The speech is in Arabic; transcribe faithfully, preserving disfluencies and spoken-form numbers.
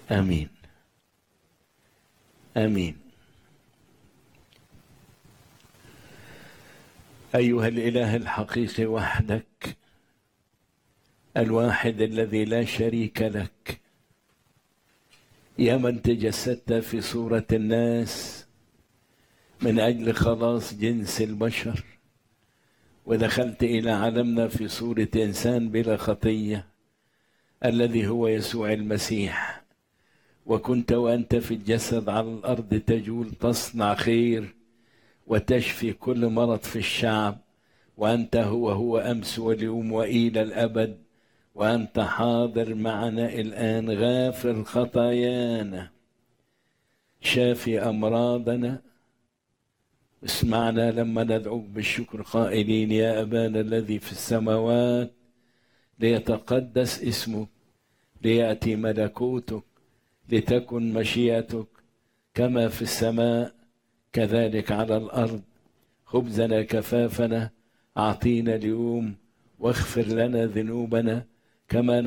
آمين آمين. أيها الإله الحقيقي وحدك، الواحد الذي لا شريك لك، يا من تجسدت في صورة الناس من أجل خلاص جنس البشر، ودخلت إلى عالمنا في صورة إنسان بلا خطية الذي هو يسوع المسيح، وكنت وأنت في الجسد على الأرض تجول تصنع خير وتشفي كل مرض في الشعب، وأنت هو هو أمس واليوم وإلى الأبد، وأنت حاضر معنا الآن، غافر خطايانا، شافي أمراضنا. اسمعنا لما ندعوك بالشكر قائلين: يا أبانا الذي في السماوات، ليتقدس اسمك، ليأتي ملكوتك، لتكن مشيئتك كما في السماء كذلك على الأرض. خبزنا كفافنا أعطينا اليوم، واغفر لنا ذنوبنا كما